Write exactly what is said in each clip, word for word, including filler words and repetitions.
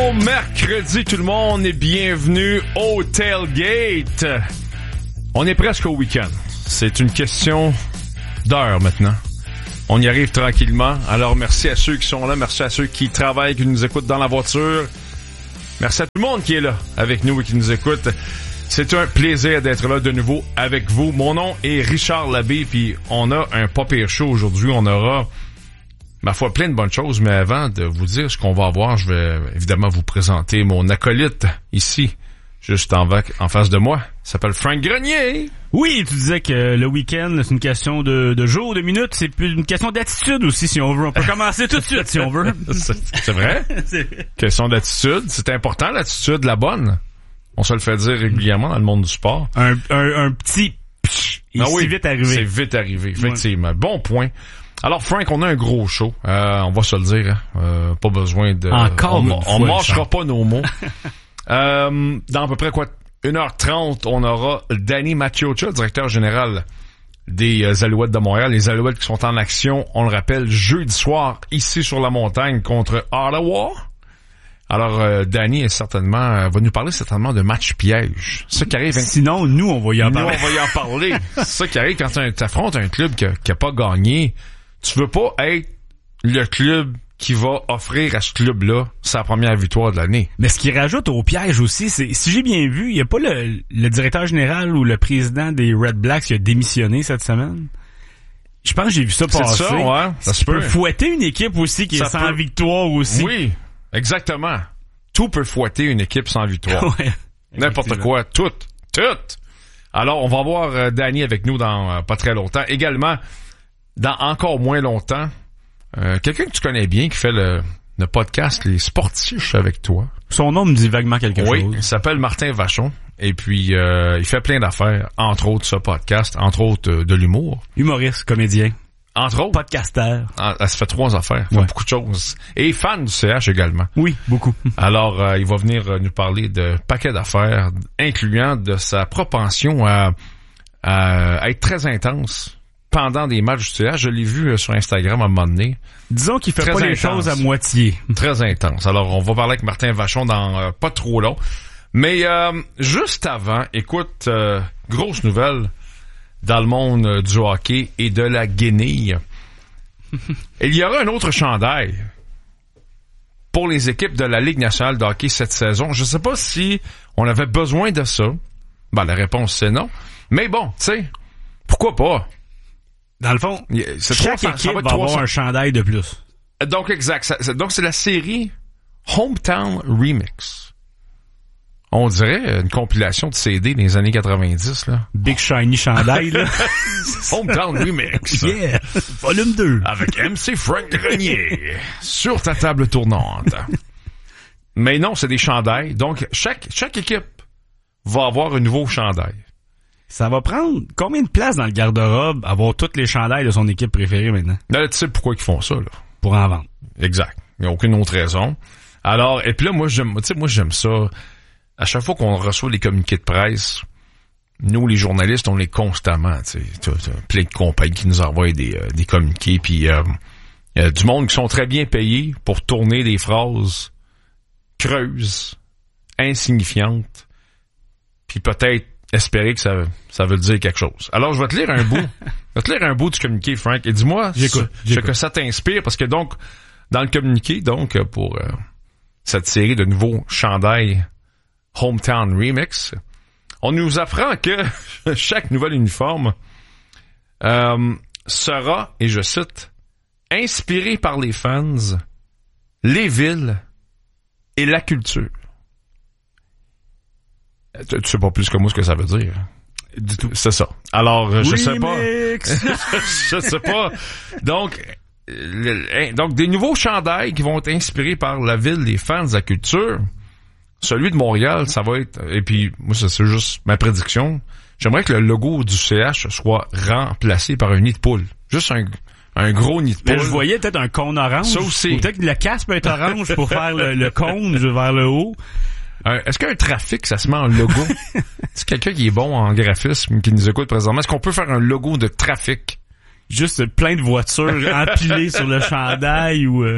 Bon mercredi tout le monde et bienvenue au Tailgate. On est presque au week-end. C'est une question d'heure maintenant. On y arrive tranquillement. Alors merci à ceux qui sont là, merci à ceux qui travaillent, qui nous écoutent dans la voiture. Merci à tout le monde qui est là avec nous et qui nous écoute. C'est un plaisir d'être là de nouveau avec vous. Mon nom est Richard Labbé, puis on a un pas pire show aujourd'hui. On aura, ma foi, plein de bonnes choses, mais avant de vous dire ce qu'on va avoir, je vais évidemment vous présenter mon acolyte ici, juste en, vac- en face de moi. Il s'appelle Frank Grenier. Oui, tu disais que le week-end, c'est une question de, de jours, de minutes, c'est plus une question d'attitude aussi, si on veut. On peut commencer tout de suite, si on veut. c'est, c'est vrai? c'est... Question d'attitude. C'est important, l'attitude, la bonne. On se le fait dire régulièrement dans le monde du sport. Un, un, un petit psh, il ah oui, est vite arrivé. C'est vite arrivé, effectivement. Ouais. Bon point. Alors, Frank, on a un gros show. Euh, on va se le dire. Hein. Euh, pas besoin de... Encore On, une on fois, mâchera pas nos mots. euh, dans à peu près quoi une heure trente, on aura Danny Maciocia, directeur général des euh, Alouettes de Montréal. Les Alouettes qui sont en action, on le rappelle, jeudi soir, ici sur la montagne contre Ottawa. Alors, euh, Danny est certainement, euh, va nous parler certainement de match piège. Ça qui arrive. Sinon, nous, on va y en nous, parler. on va y en parler. C'est ça qui arrive quand tu affrontes un club qui a, qui a pas gagné. Tu veux pas être le club qui va offrir à ce club-là sa première victoire de l'année. Mais ce qui rajoute au piège aussi, c'est, si j'ai bien vu, il n'y a pas le, le directeur général ou le président des Red Blacks qui a démissionné cette semaine. Je pense que j'ai vu ça passer. C'est ça, ouais. Ça se peut fouetter une équipe aussi qui ça est sans peut... victoire aussi. Oui. Exactement. Tout peut fouetter une équipe sans victoire. Ouais, n'importe quoi. Tout. Tout. Alors, on va voir euh, Danny avec nous dans euh, pas très longtemps. Également, dans encore moins longtemps, euh, quelqu'un que tu connais bien qui fait le, le podcast Les Sportiches avec toi. Son nom me dit vaguement quelque oui, chose. Oui, il s'appelle Martin Vachon. Et puis, euh, il fait plein d'affaires, entre autres ce podcast, entre autres euh, de l'humour. Humoriste, comédien. Entre autres. Podcasteur. Ah, elle se fait trois affaires. Elle fait ouais. beaucoup de choses. Et fan du C H également. Oui, beaucoup. Alors, euh, il va venir euh, nous parler de paquets d'affaires, incluant de sa propension à, à, à être très intense pendant des matchs du C H. Je l'ai vu euh, sur Instagram à un moment donné. Disons qu'il fait très pas intense. les choses à moitié. Très intense. Alors, on va parler avec Martin Vachon dans euh, pas trop long. Mais euh, juste avant, écoute, euh, grosse nouvelle dans le monde du hockey et de la guenille. Il y aura un autre chandail pour les équipes de la Ligue nationale de hockey cette saison. Je ne sais pas si on avait besoin de ça. Ben, la réponse, c'est non. Mais bon, tu sais, pourquoi pas? Dans le fond, c'est chaque trois cents, équipe va, va avoir un chandail de plus. Donc, exact. Ça, ça, donc, c'est la série Hometown Remix. On dirait une compilation de C D des années quatre-vingt-dix, là. Big Shiny chandail, là. Hometown Remix. Yeah! Volume deux. Avec M C Frank Grenier. Sur ta table tournante. Mais non, c'est des chandails. Donc, chaque, chaque équipe va avoir un nouveau chandail. Ça va prendre combien de place dans le garde-robe avoir toutes les chandails de son équipe préférée maintenant? Là, tu sais pourquoi ils font ça, là. Pour en vendre. Exact. Il n'y a aucune autre raison. Alors, et puis là, moi, j'aime, tu sais, moi, j'aime ça. À chaque fois qu'on reçoit les communiqués de presse, nous, les journalistes, on les constamment, tu sais, t'as, t'as plein de compagnies qui nous envoient des, euh, des communiqués, puis il euh, y a du monde qui sont très bien payés pour tourner des phrases creuses, insignifiantes, puis peut-être espérer que ça, ça veut dire quelque chose. Alors, je vais te lire un bout. Je vais te lire un bout du communiqué, Frank, et dis-moi j'écoute, ce, j'écoute. ce que ça t'inspire, parce que donc, dans le communiqué, donc, pour euh, cette série de nouveaux chandails Hometown Remix, on nous apprend que chaque nouvel uniforme euh, sera, et je cite, inspiré par les fans, les villes et la culture. Tu, tu sais pas plus que moi ce que ça veut dire. Du tout. C'est ça. Alors, je Remix. sais pas. je sais pas. Donc, le, donc, des nouveaux chandails qui vont être inspirés par la ville, les fans, la culture. Celui de Montréal, ça va être... Et puis, moi, ça, c'est juste ma prédiction. J'aimerais que le logo du C H soit remplacé par un nid de poule. Juste un, un gros nid de poule. Mais je voyais peut-être un cône orange. Ça aussi. Ou peut-être que le casque peut être orange pour faire le, le cône vers le haut. Euh, est-ce qu'un trafic, ça se met en logo? C'est quelqu'un qui est bon en graphisme, qui nous écoute présentement. Est-ce qu'on peut faire un logo de trafic? Juste plein de voitures empilées sur le chandail ou... Euh...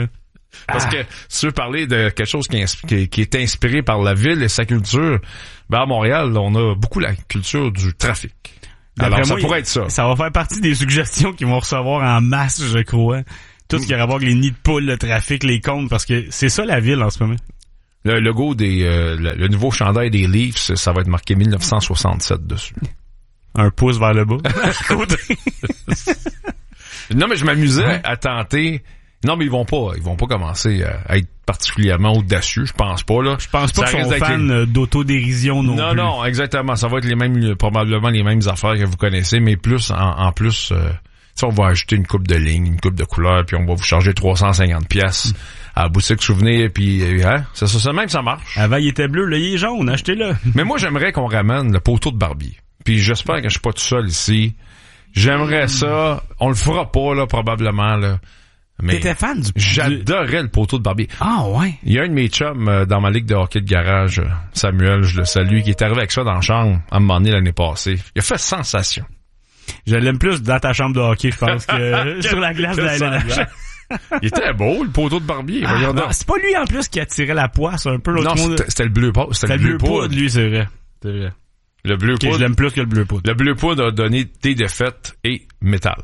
Parce Ah. que si tu veux parler de quelque chose qui est, qui, qui est inspiré par la ville et sa culture, ben à Montréal, on a beaucoup la culture du trafic. Alors, ça moi, pourrait être ça. Ça va faire partie des suggestions qu'ils vont recevoir en masse, je crois. Tout ce qui a à voir avec les nids de poules, le trafic, les comptes, parce que c'est ça la ville en ce moment. Le logo des, euh, le, le nouveau chandail des Leafs, ça va être marqué mille neuf cent soixante-sept dessus. Un pouce vers le bas. À côté. Non, mais je m'amusais à tenter. Non, mais ils vont pas, ils vont pas commencer à, à être particulièrement audacieux, je pense pas, là. Je pense pas Ça qu'ils sont risque d'être fans les- d'autodérision non, Non, plus. non, exactement. Ça va être les mêmes, probablement les mêmes affaires que vous connaissez, mais plus, en, en plus, euh, tu sais, on va ajouter une coupe de ligne, une coupe de couleur, puis on va vous charger trois cent cinquante pièces à la boutique souvenir, puis, euh, hein, c'est ça, ça même, ça marche. Avant, il était bleu, là, il est jaune, achetez-le. Mais moi, j'aimerais qu'on ramène le poteau de barbier. Puis j'espère que je suis pas tout seul ici. J'aimerais ça. On le fera pas, là, probablement, là. Mais T'étais fan du... j'adorais le poteau de barbier. Ah, ouais. Il y a un de mes chums euh, dans ma ligue de hockey de garage, euh, Samuel, je le salue, qui est arrivé avec ça dans la chambre à un moment donné l'année passée. Il a fait sensation. Je l'aime plus dans ta chambre de hockey, je pense, que sur la glace de la L N H. Il était beau, le poteau de barbier. Ah, Voyons non, donc. c'est pas lui, en plus, qui a tiré la poisse un peu l'autre Non, monde. c'était, c'était le bleu poudre. C'était, C'était le bleu poudre. poudre, lui, c'est vrai. C'est vrai. Le bleu Ok, poudre. je l'aime plus que le bleu poudre. Le bleu poudre a donné des défaites et métal.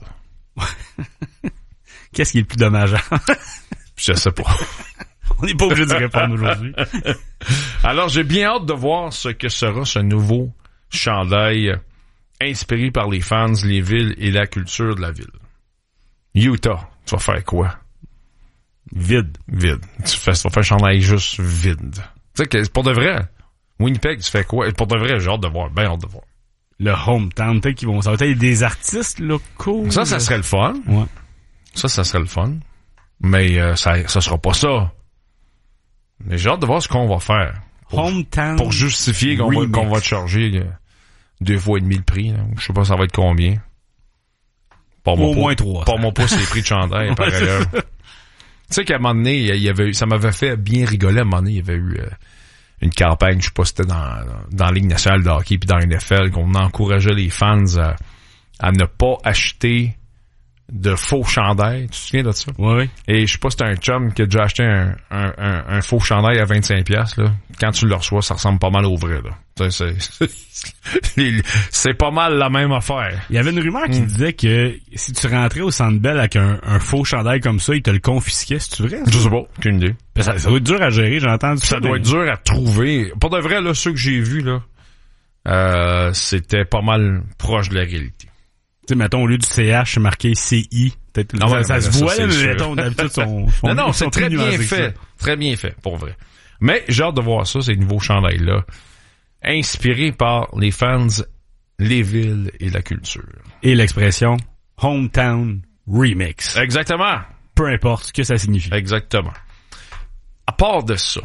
Qu'est-ce qui est le plus dommageable? Je sais pas. On n'est pas obligé de répondre aujourd'hui. Alors, j'ai bien hâte de voir ce que sera ce nouveau chandail inspiré par les fans, les villes et la culture de la ville. Utah, tu vas faire quoi? Vide. Vide. Tu, fais, tu vas faire un chandail juste vide. Tu sais que pour de vrai, Winnipeg, tu fais quoi? Pour de vrai, j'ai hâte de voir. Ben hâte de voir. Le hometown, peut-être qu'ils vont... Ça va être des artistes locaux. Ça, ça là. serait le fun. Ouais. Ça, ça serait le fun. Mais euh, ça, ça sera pas ça. Mais j'ai hâte de voir ce qu'on va faire. Pour, Hometown. pour justifier qu'on va, Remix. qu'on va te charger euh, deux fois et demi le prix. Là. Je sais pas ça va être combien. Pas Au moins trois. Pas mon pas les prix de chandail, par Ouais, ailleurs. Tu sais qu'à un moment donné, il y avait eu, ça m'avait fait bien rigoler. À un moment donné, il y avait eu euh, une campagne, je sais pas si c'était dans, dans la Ligue nationale de hockey puis dans la N F L, qu'on encourageait les fans à, à ne pas acheter de faux chandail. Tu te souviens de ça? Ouais, oui. Et je sais pas si c'est un chum qui a déjà acheté un, un, un, un faux chandail à vingt-cinq piastres, là. Quand tu le reçois, ça ressemble pas mal au vrai, là. C'est, c'est, c'est, c'est pas mal la même affaire. Il y avait une rumeur qui Mm. disait que si tu rentrais au Centre Bell avec un, un faux chandail comme ça, ils te le confisquaient. C'est-tu vrai? Je sais pas, aucune idée. Ça, ça doit être dur à gérer, j'ai entendu ça. Ça doit mais- être dur à trouver. Pour de vrai, là, ceux que j'ai vus, là, euh, c'était pas mal proche de la réalité. Tu sais, mettons, au lieu du C H, c'est marqué C I. Peut-être, Ah ça, ouais, ça mais se ça, voit, c'est là, mais sûr. mettons, d'habitude, sont, sont Non, non, ils c'est sont très plus bien nuancés que fait. ça. Très bien fait, pour vrai. Mais j'ai hâte de voir ça, ces nouveaux chandails-là. Inspirés par les fans, les villes et la culture. Et l'expression Hometown Remix. Exactement. Peu importe ce que ça signifie. Exactement. À part de ça,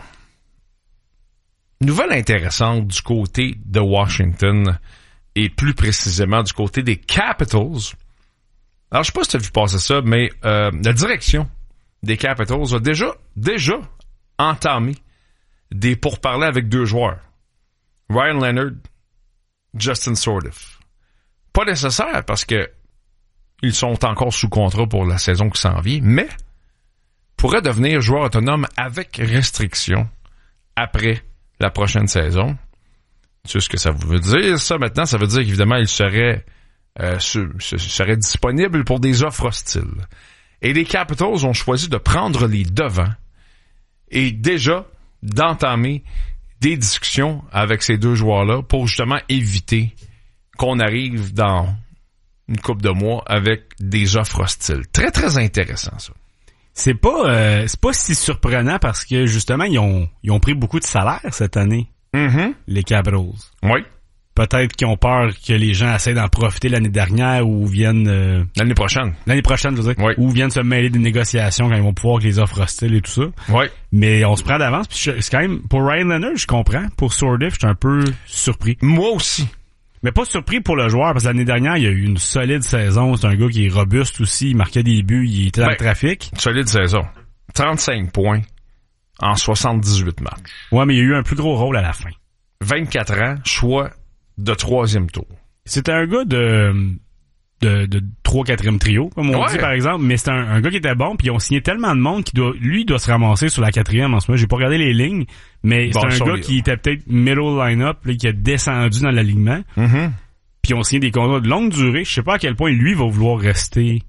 nouvelle intéressante du côté de Washington et plus précisément du côté des Capitals. Alors, je sais pas si tu as vu passer ça, mais euh, la direction des Capitals a déjà, déjà entamé des pourparlers avec deux joueurs. Ryan Leonard, Justin Sourdif. Pas nécessaire parce que ils sont encore sous contrat pour la saison qui s'en vient, mais pourraient devenir joueurs autonomes avec restriction après la prochaine saison. Tu sais ce que ça veut dire, ça, maintenant? Ça veut dire qu'évidemment, ils seraient, euh, su- su- seraient disponibles pour des offres hostiles. Et les Capitals ont choisi de prendre les devants et déjà d'entamer des discussions avec ces deux joueurs-là pour justement éviter qu'on arrive dans une couple de mois avec des offres hostiles. Très, très intéressant, ça. C'est pas, euh, c'est pas si surprenant parce que, justement, ils ont, ils ont pris beaucoup de salaire cette année, Mm-hmm. les Capitals. Oui. Peut-être qu'ils ont peur que les gens essaient d'en profiter l'année dernière ou viennent, euh, L'année prochaine. l'année prochaine, je veux dire, Oui. ou viennent se mêler des négociations quand ils vont pouvoir avec les offres hostiles et tout ça. Oui. Mais on se prend d'avance. Puis je- c'est quand même, pour Ryan Leonard, je comprends. Pour Sourdif, je suis un peu surpris. Moi aussi. Mais pas surpris pour le joueur, parce que l'année dernière, il y a eu une solide saison. C'est un gars qui est robuste aussi. Il marquait des buts, il était dans Ben, le trafic. Solide saison. trente-cinq points en soixante-dix-huit matchs. Ouais, mais il y a eu un plus gros rôle à la fin. vingt-quatre ans, choix de troisième tour. C'était un gars de de, de trois quatrième trio, comme on ouais. dit par exemple, mais c'est un, un gars qui était bon, puis ils ont signé tellement de monde qui doit, lui doit se ramasser sur la quatrième en ce moment. J'ai pas regardé les lignes, mais bon, c'est un gars les... qui était peut-être middle line-up, là, qui a descendu dans l'alignement, mm-hmm. puis ils ont signé des contrats de longue durée. Je sais pas à quel point lui va vouloir rester.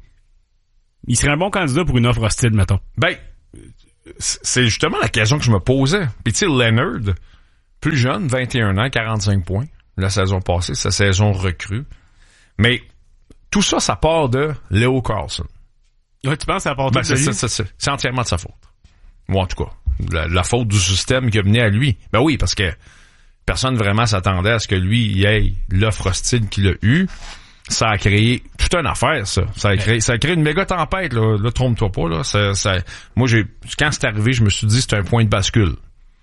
Il serait un bon candidat pour une offre hostile, mettons. Ben, c'est justement la question que je me posais. Puis tu sais, Leonard, plus jeune, vingt et un ans, quarante-cinq points, la saison passée, sa saison recrue. Mais tout ça, ça part de Leo Carlsson. Ouais, tu penses que ça part ben, de c'est, lui? c'est, c'est, c'est, c'est entièrement de sa faute. Ou en tout cas, la, la faute du système qui a mené à lui. Ben oui, parce que personne vraiment s'attendait à ce que lui y ait l'offre hostile qu'il a eue. Ça a créé toute une affaire, ça. Ça a créé, ça a créé une méga tempête, là. Là, trompe-toi pas, là. Ça, ça, moi, j'ai, quand c'est arrivé, je me suis dit, c'est un point de bascule.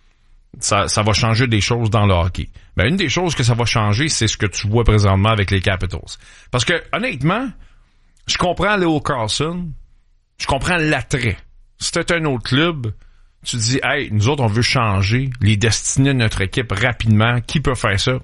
Ça, ça va changer des choses dans le hockey. Ben, une des choses que ça va changer, c'est ce que tu vois présentement avec les Capitals. Parce que, honnêtement, je comprends Leo Carlsson, je comprends l'attrait. Si c'était un autre club, tu dis, hey, nous autres, on veut changer les destinées de notre équipe rapidement. Qui peut faire ça?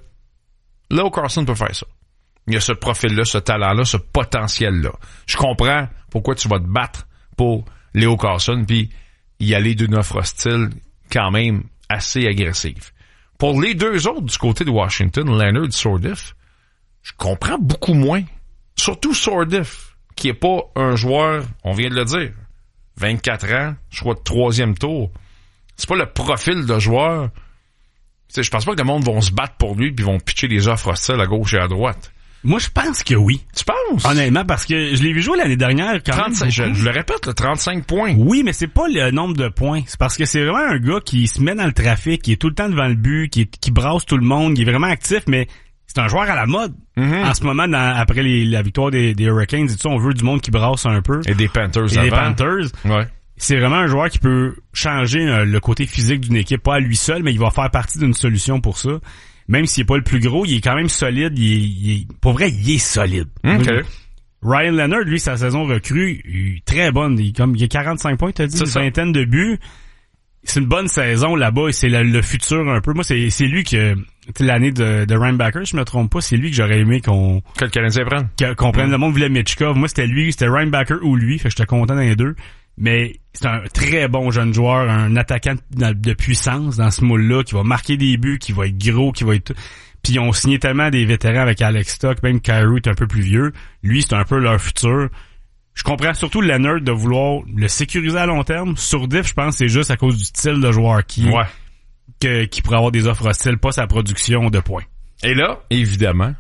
Leo Carlsson peut faire ça. Il y a ce profil-là, ce talent-là, ce potentiel-là. Je comprends pourquoi tu vas te battre pour Leo Carlsson puis y aller d'une offre hostile quand même assez agressive. Pour les deux autres du côté de Washington, Leonard et Sourdif, je comprends beaucoup moins. Surtout Sourdif, qui est pas un joueur, on vient de le dire, vingt-quatre ans, choix de troisième tour. C'est pas le profil de joueur. Tu sais, je pense pas que le monde vont se battre pour lui puis vont pitcher des offres hostiles à gauche et à droite. Moi, je pense que oui. Tu penses? Honnêtement, parce que je l'ai vu jouer l'année dernière quand trente-cinq, même. Je, je le répète, là, trente-cinq points. Oui, mais c'est pas le nombre de points. C'est parce que c'est vraiment un gars qui se met dans le trafic, qui est tout le temps devant le but, qui, est, qui brasse tout le monde, qui est vraiment actif, mais c'est un joueur à la mode. Mm-hmm. En ce moment, dans, après les, la victoire des, des Hurricanes, et tout ça, on veut du monde qui brasse un peu. Et des Panthers et avant. des Panthers. Ouais. C'est vraiment un joueur qui peut changer euh, le côté physique d'une équipe, pas à lui seul, mais il va faire partie d'une solution pour ça. Même s'il est pas le plus gros, il est quand même solide. Il est, il est, pour vrai, il est solide. Okay. Ryan Leonard, lui, sa saison recrue, il est très bonne. Il, comme, il a quarante-cinq points, t'as dit, une vingtaine de buts. C'est une bonne saison là-bas et c'est le, le futur un peu. Moi, c'est, c'est lui que, l'année de, de Reinbacher, je me trompe pas, c'est lui que j'aurais aimé qu'on... Que le Canadien prenne. Qu'on prenne. Mm. Le monde voulait Michkov. Moi, c'était lui, c'était Reinbacher ou lui. Fait que j'étais content dans les deux. Mais c'est un très bon jeune joueur, un attaquant de puissance dans ce moule-là, qui va marquer des buts, qui va être gros, qui va être... Puis ils ont signé tellement des vétérans avec Alex Stock, même Kyrou est un peu plus vieux. Lui, c'est un peu leur futur. Je comprends surtout Leonard de vouloir le sécuriser à long terme. Sourdif, je pense, c'est juste à cause du style de joueur qui ouais. que, qui pourrait avoir des offres hostiles, pas sa production de points. Et là, évidemment,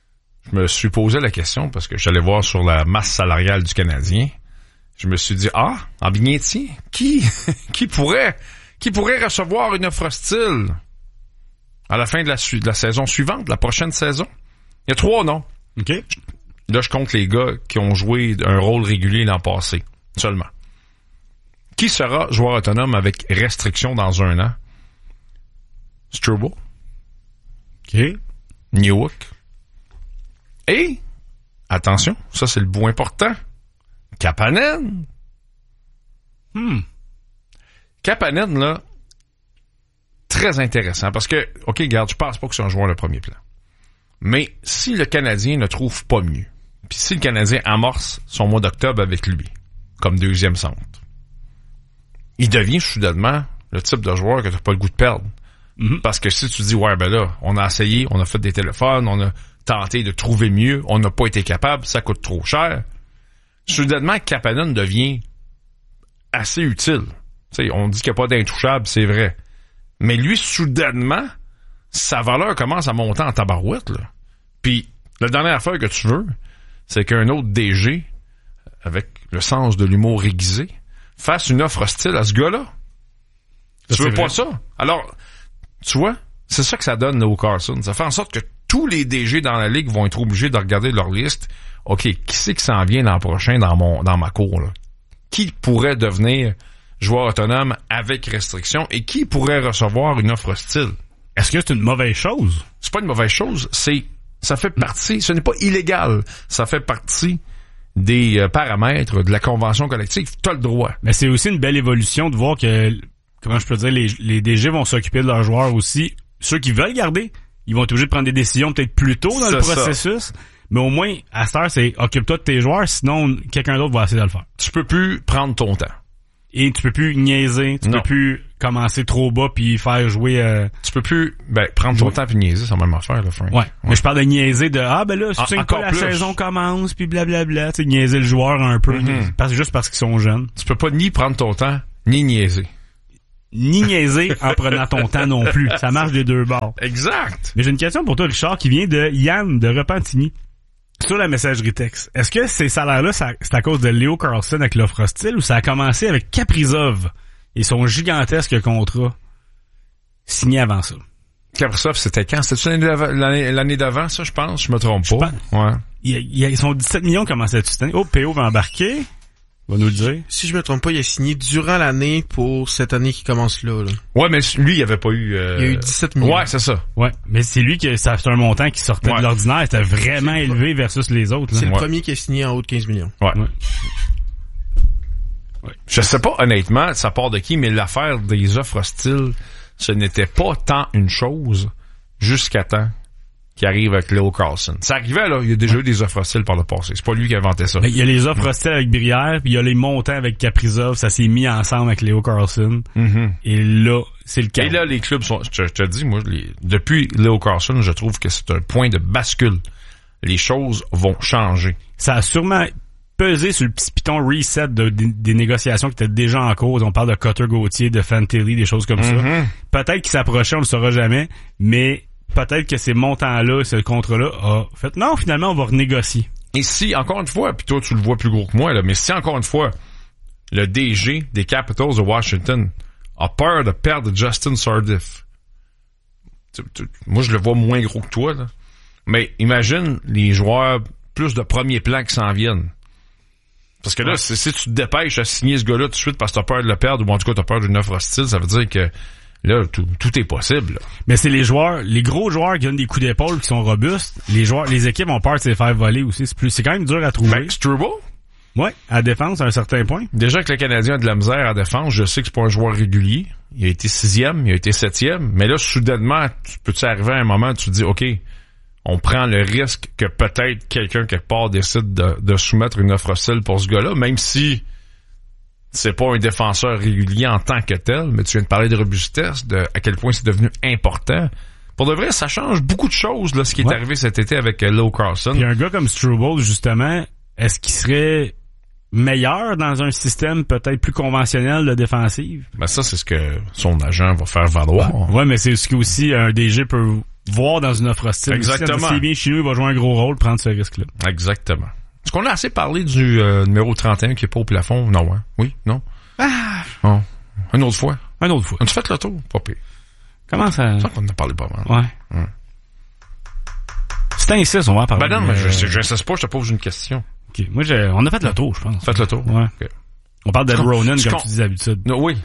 je me suis posé la question parce que j'allais voir sur la masse salariale du Canadien. Je me suis dit, ah, en Vignetti, qui, qui pourrait, qui pourrait recevoir une offre hostile à la fin de la, su- de la saison suivante, la prochaine saison? Il y a trois noms. OK. Là, je compte les gars qui ont joué un rôle régulier l'an passé, seulement. Qui sera joueur autonome avec restriction dans un an? Struble. OK. Newhook. Et, attention, ça c'est le bout important, Kapanen. Hmm. Kapanen, là, très intéressant parce que, OK, regarde, je pense pas que c'est un joueur de premier plan. Mais si le Canadien ne trouve pas mieux, puis si le Canadien amorce son mois d'octobre avec lui, comme deuxième centre, il devient soudainement le type de joueur que t'as pas le goût de perdre. Mm-hmm. Parce que si tu dis, ouais, ben là, on a essayé, on a fait des téléphones, on a tenté de trouver mieux, on n'a pas été capable, ça coûte trop cher. Soudainement, Kapanen devient assez utile. T'sais, on dit qu'il n'y a pas d'intouchable, c'est vrai. Mais lui, soudainement, sa valeur commence à monter en tabarouette, là. Puis, la dernière affaire que tu veux, c'est qu'un autre D G, avec le sens de l'humour aiguisé, fasse une offre hostile à ce gars-là. Ça, tu veux pas vrai. Ça? Alors, tu vois, c'est ça que ça donne, Leo Carlsson. Ça fait en sorte que tous les D G dans la ligue vont être obligés de regarder leur liste. OK, qui c'est qui s'en vient l'an prochain dans mon dans ma cour, là? Qui pourrait devenir joueur autonome avec restriction et qui pourrait recevoir une offre hostile? Est-ce que c'est une mauvaise chose? C'est pas une mauvaise chose, c'est ça fait partie, ce n'est pas illégal, ça fait partie des euh, paramètres de la convention collective, t'as le droit. Mais c'est aussi une belle évolution de voir que, comment je peux dire, les, les D G vont s'occuper de leurs joueurs aussi. Ceux qui veulent garder, ils vont être obligés de prendre des décisions peut-être plus tôt dans c'est le processus. Ça. Mais au moins, à cette heure, c'est occupe-toi de tes joueurs, sinon quelqu'un d'autre va essayer de le faire. Tu peux plus prendre ton temps. Et tu peux plus niaiser, tu non. peux plus commencer trop bas puis faire jouer... Euh... Tu peux plus ben prendre ton temps puis niaiser, c'est la même affaire, là, Frank. Ouais. ouais, mais je parle de niaiser de « Ah, ben là, c'est encore pas la plus. saison commence, puis blablabla. » Tu sais, niaiser le joueur un peu, mm-hmm. parce, juste parce qu'ils sont jeunes. Tu peux pas ni prendre ton temps, ni niaiser. Ni niaiser en prenant ton temps non plus. Ça marche des deux bords. Exact. Mais j'ai une question pour toi, Richard, qui vient de Yann de Repentigny. Sur la messagerie texte, est-ce que ces salaires-là, ça, c'est à cause de Leo Carlsson avec l'offre hostile ou ça a commencé avec Kaprizov et son gigantesque contrat signé avant ça? Kaprizov, c'était quand? C'était-tu l'année d'avant, l'année, l'année d'avant, ça, je pense? Je me trompe pas. Pense, ouais. Il, il, ils sont dix-sept millions commençaient cette année. Oh, P O va embarquer. Va nous le dire. Si je me trompe pas, il a signé durant l'année pour cette année qui commence là. là. Ouais, mais lui, il avait pas eu... Euh... Il y a eu dix-sept millions. Ouais, c'est ça. Ouais, mais c'est lui qui ça c'est un montant qui sortait ouais. de l'ordinaire. C'était vraiment c'est élevé versus les autres. Là. C'est ouais. le premier qui a signé en haut de quinze millions. Ouais. ouais. ouais. Je sais pas, honnêtement, ça part de qui, mais l'affaire des offres hostiles, ce n'était pas tant une chose jusqu'à temps qui arrive avec Leo Carlsson. Ça arrivait, là. Il y a déjà eu des offres hostiles par le passé. C'est pas lui qui a inventé ça. Mais il y a les offres hostiles avec Brière, puis il y a les montants avec Kaprizov. Ça s'est mis ensemble avec Leo Carlsson. Mm-hmm. Et là, c'est le cas. Et là, les clubs sont... Je, je te dis, moi, les, depuis Leo Carlsson, je trouve que c'est un point de bascule. Les choses vont changer. Ça a sûrement pesé sur le petit piton reset de, de, des négociations qui étaient déjà en cause. On parle de Cutter Gauthier, de Fantilli, des choses comme mm-hmm. ça. Peut-être qu'ils s'approchaient, on le saura jamais, mais... peut-être que ces montants-là, ce contrat-là a fait, non, finalement, on va renégocier. Et si, encore une fois, puis toi, tu le vois plus gros que moi, là, mais si, encore une fois, le D G des Capitals de Washington a peur de perdre Justin Sardif, tu, tu, moi, je le vois moins gros que toi, là. Mais imagine les joueurs plus de premier plan qui s'en viennent. Parce que là, ouais. si, si tu te dépêches à signer ce gars-là tout de suite parce que t'as peur de le perdre, ou en tout cas, t'as peur d'une offre hostile, ça veut dire que là, tout, tout est possible. Là. Mais c'est les joueurs, les gros joueurs qui donnent des coups d'épaule qui sont robustes. Les joueurs, les équipes ont peur de se les faire voler aussi. C'est plus, c'est quand même dur à trouver. Ben, Struble? Ouais, à défense à un certain point. Déjà que le Canadien a de la misère à défense, je sais que c'est pas un joueur régulier. Il a été sixième, il a été septième. Mais là, soudainement, tu peux-tu arriver à un moment où tu te dis, OK, on prend le risque que peut-être quelqu'un quelque part décide de, de soumettre une offre hostile pour ce gars-là, même si c'est pas un défenseur régulier en tant que tel, mais tu viens de parler de robustesse, de à quel point c'est devenu important. Pour de vrai, ça change beaucoup de choses, là, ce qui est ouais. arrivé cet été avec euh, Leo Carlsson. Puis un gars comme Struble, justement, est-ce qu'il serait meilleur dans un système peut-être plus conventionnel de défensive? Ben ça, c'est ce que son agent va faire valoir. Ouais, ouais mais c'est ce qu'aussi un D G peut voir dans une offre hostile. Exactement. S'il est bien chez nous, il va jouer un gros rôle, prendre ce risque-là. Exactement. Est-ce qu'on a assez parlé du euh, numéro trente et un qui est pas au plafond? Non, hein? Oui? Non? Ah! Oh. Une autre fois? Une autre fois. On a fait le tour? Pas pire. Comment ça? Ça qu'on en a parlé pas mal. Ouais. ouais. C'est un six, on va en parler. Ben non, mais je, je, je sais pas, je te pose une question. OK. Moi, j'ai, on a fait le tour, je pense. Fait le tour? Ouais. Okay. On parle d'Ed Ronan, comme con... tu dis d'habitude. Non, oui.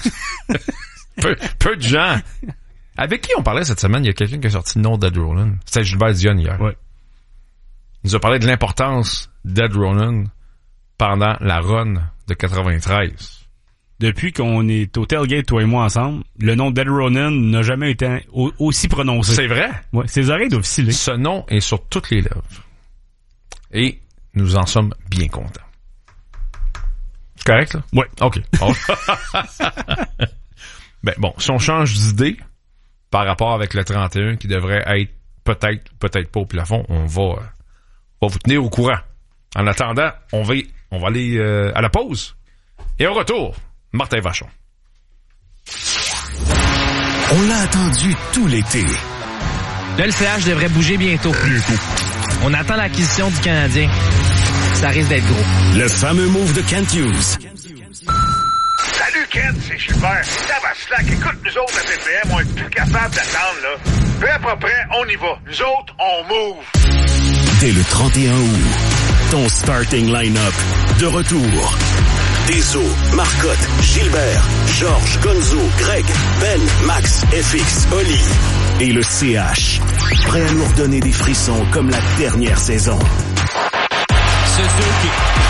peu, peu de gens. Avec qui on parlait cette semaine? Il y a quelqu'un qui a sorti le nom d'Ed Ronan. C'était Gilbert Dionne hier. Ouais. Il nous a parlé de l'importance d'Ed Ronan pendant la run de quatre-vingt-treize. Depuis qu'on est au tailgate, toi et moi, ensemble, le nom d'Ed Ronan n'a jamais été au- aussi prononcé. C'est vrai? Ouais, ses oreilles doivent sciller. Ce nom est sur toutes les lèvres. Et nous en sommes bien contents. C'est correct, là? Ouais. OK. Oh. Ben bon, si on change d'idée par rapport avec le trente et un qui devrait être peut-être, peut-être pas au plafond, on va, euh, on va vous tenir au courant. En attendant, on va, on va aller euh, à la pause. Et au retour, Martin Vachon. On l'a attendu tout l'été. Là, le C H devrait bouger bientôt. On attend l'acquisition du Canadien. Ça risque d'être gros. Le fameux move de Kent Hughes. Salut Kent, c'est Gilbert. Tabaslac, écoute, nous autres à P P M, on est plus capable d'attendre, là. Peu à peu près, on y va. Nous autres, on move. Dès le trente et un août, ton starting line-up de retour. Deso, Marcotte, Gilbert, Georges, Gonzo, Greg, Ben, Max, F X, Oli et le C H. Prêt à nous redonner des frissons comme la dernière saison. Suzuki.